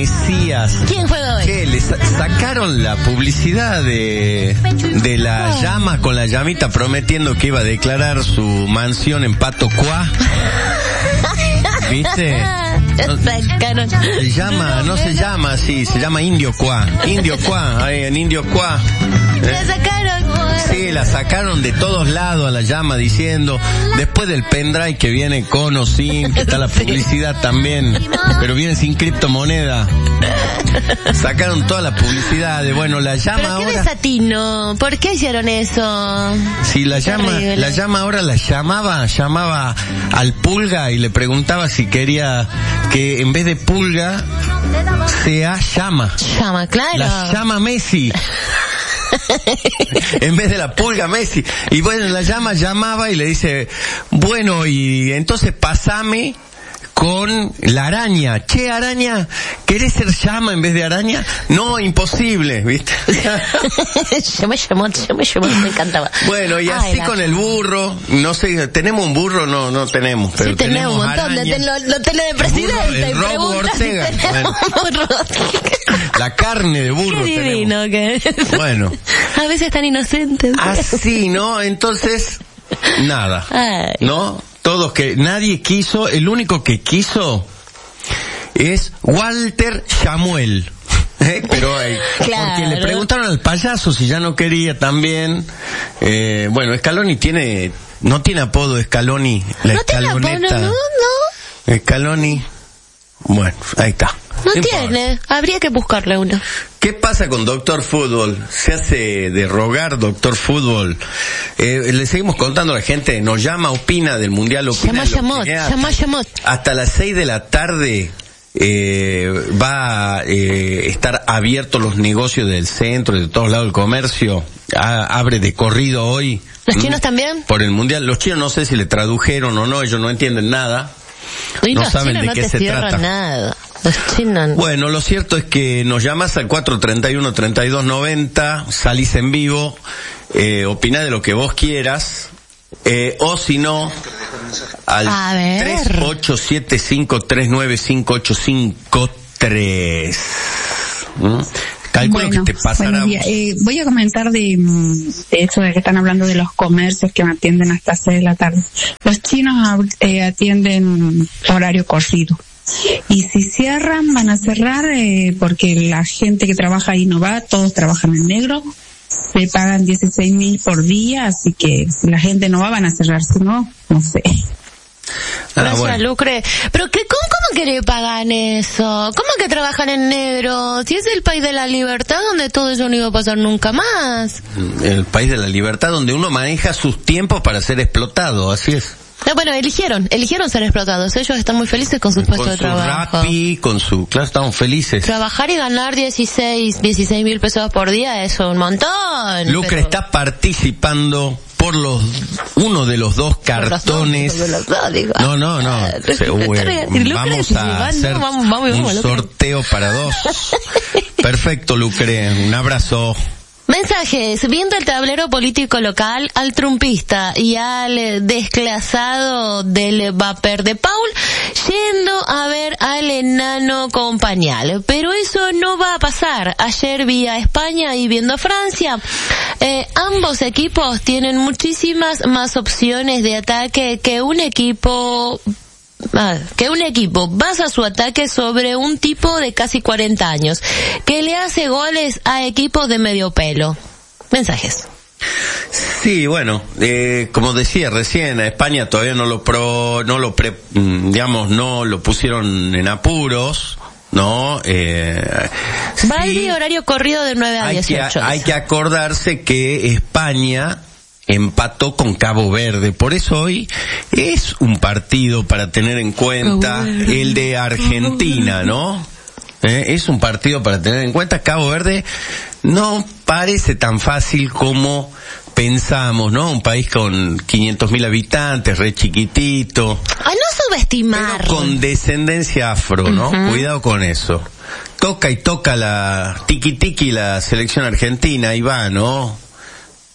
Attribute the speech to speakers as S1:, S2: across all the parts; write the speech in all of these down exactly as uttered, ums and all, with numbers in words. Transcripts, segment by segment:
S1: decías.
S2: ¿Quién juega hoy?
S1: ¿Qué? Le sa- sacaron la publicidad de, de la
S2: Oh.
S1: llama con la llamita prometiendo que iba a declarar su mansión en Pato Cuá. ¿Viste? No, se llama, no se llama así, se llama Indio Cuá. Indio Cuá, ahí en Indio Cuá.
S2: La sacaron.
S1: Sí, la sacaron de todos lados a la llama diciendo, después del pendrive que viene con o sin, que está la publicidad también, pero viene sin criptomoneda. Sacaron toda la publicidad de, bueno, la llama
S2: ¿Pero qué
S1: ahora...
S2: desatino? ¿Por qué hicieron eso?
S1: Sí, la llama,
S2: Terrible.
S1: la llama ahora la llamaba, llamaba al Pulga y le preguntaba si quería que en vez de Pulga sea llama.
S2: Llama, claro.
S1: La llama Messi. En vez de la Pulga Messi. Y bueno, la llama llamaba y le dice, bueno, y entonces pasame con la araña. Che, araña, ¿querés ser llama en vez de araña? No, imposible, ¿viste?
S2: Llama, llamó, llama, llamó, me encantaba.
S1: Bueno, y así
S2: Ay, la-
S1: con el burro, no sé, ¿tenemos un burro? No, no tenemos. Pero
S2: Sí, tenemos un montón de
S1: araña.
S2: ten- lo, lo tenés de presidente.
S1: el
S2: y
S1: Robo
S2: preguntas si
S1: Ortega.
S2: tenemos burro.
S1: La carne de burro
S2: Qué divino
S1: tenemos.
S2: que es.
S1: Bueno.
S2: A veces tan inocentes.
S1: Así, ¿no? Entonces, nada.
S2: Ay.
S1: ¿No? Todos que, nadie quiso, el único que quiso es Walter Samuel. ¿Eh? Pero eh,
S2: Claro.
S1: porque le preguntaron al payaso si ya no quería también. Eh, bueno, Scaloni tiene, no tiene apodo Scaloni, la
S2: No tiene apodo,
S1: escaloneta.
S2: no, no.
S1: Scaloni, bueno, ahí está.
S2: No
S1: No importa.
S2: tiene. Habría que buscarle uno.
S1: ¿Qué pasa con Doctor Fútbol? Se hace de rogar Doctor Fútbol. Eh, le seguimos contando a la gente, nos llama, opina del Mundial, opina
S2: Llama,
S1: de lo
S2: llamó,
S1: que hace.
S2: llama, llamó.
S1: Hasta las seis de la tarde eh, va a eh, estar abiertos los negocios del centro, de todos lados del comercio. A- abre de corrido hoy.
S2: ¿Los
S1: ¿Mm?
S2: chinos también?
S1: Por el Mundial. Los chinos no sé si le tradujeron o no, ellos no entienden nada.
S2: Y
S1: No
S2: los
S1: saben
S2: chinos
S1: de
S2: no
S1: qué
S2: te
S1: se
S2: cierran
S1: trata.
S2: nada. Los chinos.
S1: Bueno, lo cierto es que nos llamas al cuatro treinta y uno, treinta y dos noventa, salís en vivo, eh, opinás de lo que vos quieras, eh, o si no, al
S2: A ver.
S1: tres ocho siete cinco tres nueve cinco ocho cinco tres. ¿Mm? Calculo
S3: Bueno,
S1: que te pasará.
S3: buenos días. Eh, voy a comentar de, mm, de eso de que están hablando de los comercios que atienden hasta seis de la tarde. Los chinos ab- eh, atienden horario corrido. Y si cierran, van a cerrar eh, porque la gente que trabaja ahí no va, todos trabajan en negro. Se pagan dieciséis mil por día, así que si la gente no va, van a cerrar. Si no, no sé.
S1: Ah,
S2: Gracias,
S1: bueno.
S2: Lucre. Pero qué, ¿cómo, cómo que le pagan eso? ¿Cómo que trabajan en negro? Si es el país de la libertad donde todo eso no iba a pasar nunca más.
S1: El país de la libertad donde uno maneja sus tiempos para ser explotado, así es.
S2: No, bueno, eligieron, eligieron ser explotados. Ellos están muy felices con sus puestos
S1: Con
S2: de
S1: su
S2: trabajo.
S1: Rappi, con su, claro, estamos felices.
S2: Trabajar y ganar dieciséis, dieciséis mil pesos por día es un montón.
S1: Lucre
S2: pero-
S1: está participando por los uno de los dos cartones.
S2: Por los dos, por los dos, digo.
S1: No, no, no.
S2: Ah,
S1: Se-
S2: Lucre,
S1: eh,
S2: Lucre,
S1: vamos
S2: si
S1: a
S2: van,
S1: hacer
S2: no, vamos, vamos, vamos,
S1: un
S2: Lucre.
S1: sorteo para dos. Perfecto, Lucre. Un abrazo.
S2: Mensajes. Viendo el tablero político local, al trumpista y al eh, desclasado del Vapor de Paul, yendo a ver al enano con pañal. Pero eso no va a pasar. Ayer vi a España y viendo a Francia. Eh, ambos equipos tienen muchísimas más opciones de ataque que un equipo... Ah, que un equipo basa su ataque sobre un tipo de casi cuarenta años que le hace goles a equipos de medio pelo. Mensajes.
S1: Sí, bueno, eh, como decía recién, a España todavía no lo pro, no lo pre, mm, digamos, no lo pusieron en apuros, ¿no? Eh,
S2: Valdi,
S1: sí,
S2: horario corrido de nueve a
S1: hay que,
S2: dieciocho.
S1: hay que acordarse que España empató con Cabo Verde, por eso hoy es un partido para tener en cuenta el de Argentina, ¿no? Eh, es un partido para tener en cuenta. Cabo Verde no parece tan fácil como pensamos, ¿no? Un país con quinientos mil habitantes, re chiquitito,
S2: A no subestimar.
S1: pero con descendencia afro, ¿no?
S2: Ujú.
S1: Cuidado con eso. Toca y toca la tiki tiki la selección argentina, ahí va, ¿no?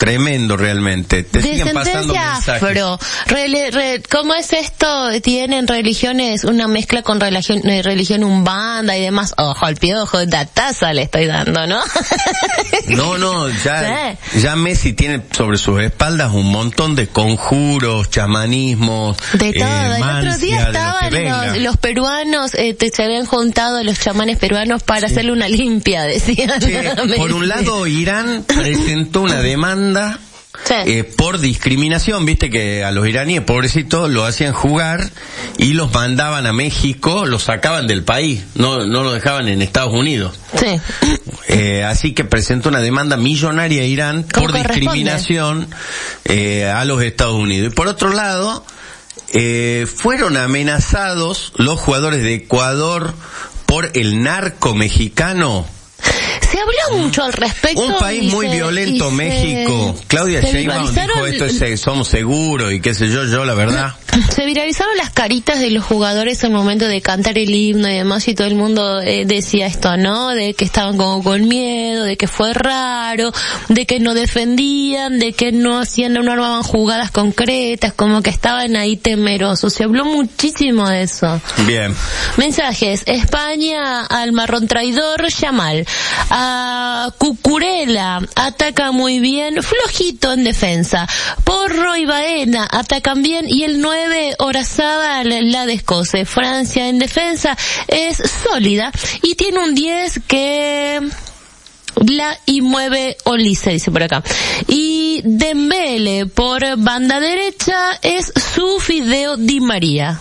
S1: tremendo realmente. Te
S2: de
S1: siguen pasando
S2: sentencia
S1: mensajes.
S2: afro. Re, re, ¿Cómo es esto? Tienen religiones, una mezcla con religión, eh, religión umbanda y demás. Ojo al piojo, de taza le estoy dando, ¿no?
S1: No, no, ya, sí. ya Messi tiene sobre sus espaldas un montón de conjuros, chamanismos,
S2: de todo.
S1: Eh,
S2: El otro día estaban los, los peruanos, eh, te, se habían juntado los chamanes peruanos para sí. hacerle una limpia, decían.
S1: Que, por un lado, Irán presentó una demanda sí. eh, por discriminación, viste que a los iraníes, pobrecitos, lo hacían jugar y los mandaban a México, los sacaban del país, no no lo dejaban en Estados Unidos.
S2: Sí.
S1: Eh, así que presentó una demanda millonaria a Irán por discriminación eh, a los Estados Unidos. Y por otro lado, eh, fueron amenazados los jugadores de Ecuador por el narco mexicano.
S2: Se habló mucho al respecto.
S1: Un país muy se, violento, México. Se, Claudia Sheinbaum dijo esto es, somos seguros y qué sé yo, yo la verdad.
S2: Se viralizaron las caritas de los jugadores al momento de cantar el himno y demás y todo el mundo eh, decía esto, ¿no? De que estaban como con miedo, de que fue raro, de que no defendían, de que no hacían, no armaban jugadas concretas, como que estaban ahí temerosos. Se habló muchísimo de eso.
S1: Bien.
S2: Mensajes. España al marrón traidor, Yamal. A Cucurella ataca muy bien, flojito en defensa. Porro y Baena atacan bien y el nueve Orazábal la descose. Francia en defensa es sólida y tiene un diez que la y mueve Olise, dice por acá. Y Dembele por banda derecha es su Fideo Di María.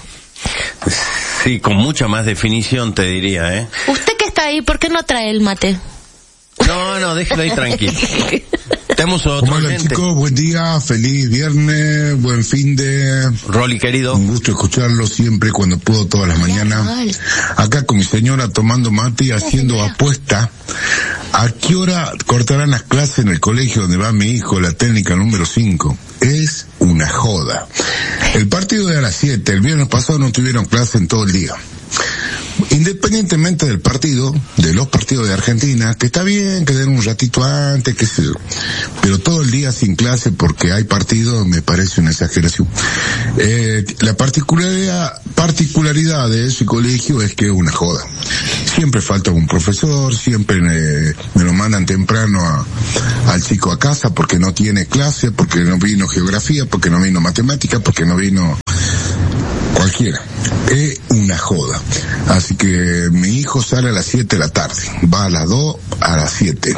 S1: Sí, con mucha más definición te diría, ¿eh?
S2: Usted que está ahí, ¿por qué no trae el mate?
S1: No, no, déjelo ahí tranquilo. Tenemos otro
S4: Hola
S1: oyente.
S4: Chicos, buen día, feliz viernes, buen fin de...
S1: Rolly querido.
S4: Un gusto escucharlo siempre cuando puedo, todas las mañanas. Acá con mi señora tomando mate y haciendo apuesta. ¿A qué hora cortarán las clases en el colegio donde va mi hijo, la técnica número cinco? Es una joda. El partido de a las siete, el viernes pasado no tuvieron clase en todo el día. Independientemente del partido, de los partidos de Argentina, que está bien que den un ratito antes, qué sé yo, pero todo el día sin clase porque hay partido me parece una exageración. Eh, la particularidad, particularidad de ese colegio es que es una joda. Siempre falta un profesor, siempre eh, me lo mandan temprano a, al chico a casa porque no tiene clase, porque no vino geografía, porque no vino matemática, porque no vino cualquiera. Es una joda. Así que mi hijo sale a las siete de la tarde, va a las dos, a las siete.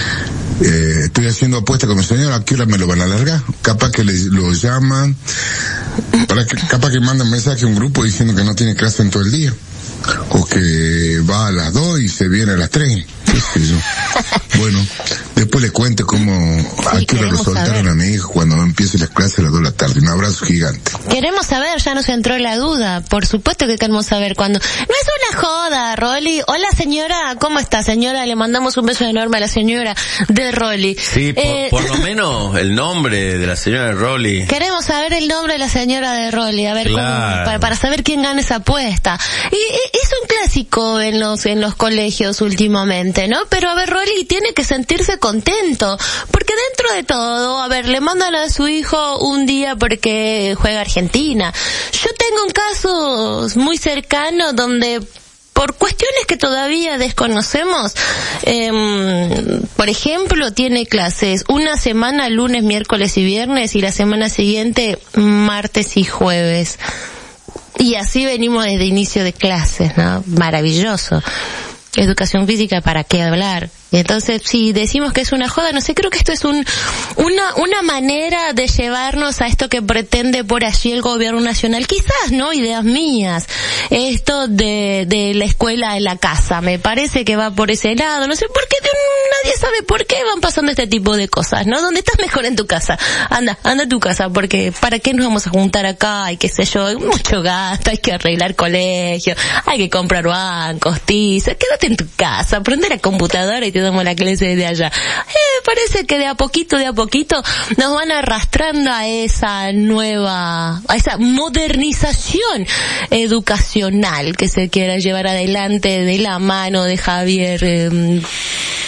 S4: Eh, estoy haciendo apuesta con mi señora, ¿a qué hora me lo van a alargar? Capaz que le, lo llaman, para que, capaz que mandan mensaje a un grupo diciendo que no tiene clase en todo el día. O que va a las dos y se viene a las tres. ¿Qué sé yo? Bueno, después le cuento cómo, sí, a qué hora lo soltaron saber. A mi hijo cuando empiece las clases a las dos de la tarde. Un abrazo gigante.
S2: Queremos saber, ya nos entró la duda. Por supuesto que queremos saber cuándo. No es una joda, Rolly. Hola señora, ¿cómo está señora? Le mandamos un beso enorme a la señora de Rolly.
S1: Sí, eh, por, por lo menos el nombre de la señora de Rolly.
S2: Queremos saber el nombre de la señora de Rolly, a ver
S1: claro.
S2: cómo, para, para saber quién gana esa apuesta. Y, y es un clásico en los en los colegios últimamente, ¿no? Pero a ver, Rolly tiene que sentirse contento, porque dentro de todo, a ver, le mandan a su hijo un día porque juega Argentina. Yo tengo un caso muy cercano donde por cuestiones que todavía desconocemos, eh, por ejemplo, tiene clases una semana, lunes, miércoles y viernes, y la semana siguiente, martes y jueves. Y así venimos desde inicio de clases, ¿no? Maravilloso. Educación física, ¿para qué hablar? Entonces, si decimos que es una joda, no sé, creo que esto es un una una manera de llevarnos a esto que pretende por allí el gobierno nacional. Quizás, ¿no? Ideas mías. Esto de de la escuela en la casa. Me parece que va por ese lado. No sé por qué, nadie sabe por qué van pasando este tipo de cosas, ¿no? Donde estás mejor en tu casa. Anda, anda a tu casa, porque ¿para qué nos vamos a juntar acá? Y qué sé yo, mucho gasto, hay que arreglar colegio, hay que comprar bancos, tizas. Quédate en tu casa, prende la computadora y te damos la clase desde allá. Eh, parece que de a poquito, de a poquito nos van arrastrando a esa nueva, a esa modernización educacional que se quiera llevar adelante de la mano de Javier eh,